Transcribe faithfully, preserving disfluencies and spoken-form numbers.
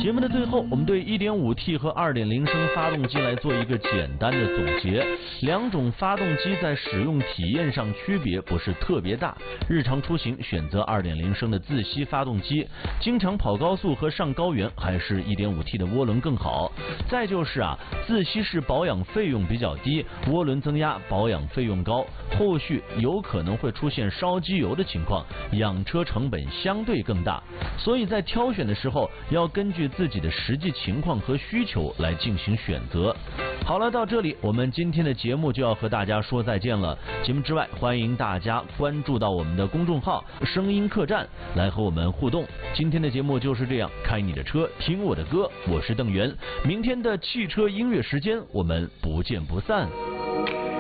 节目的最后，我们对 一点五 T 和 二点零 升发动机来做一个简单的总结。两种发动机在使用体验上区别不是特别大，日常出行选择 二点零 升的自吸发动机，经常跑高速和上高原还是 一点五 T 的涡轮更好。再就是啊，自吸式保养费用比较低，涡轮增压保养费用高，后续有可能会出现烧机油的情况，养车成本相对更大。所以在挑选的时候要根据自己的实际情况和需求来进行选择。好了，到这里我们今天的节目就要和大家说再见了。节目之外，欢迎大家关注到我们的公众号声音客栈来和我们互动。今天的节目就是这样，开你的车，听我的歌，我是邓源。明天的汽车音乐时间，我们不见不散。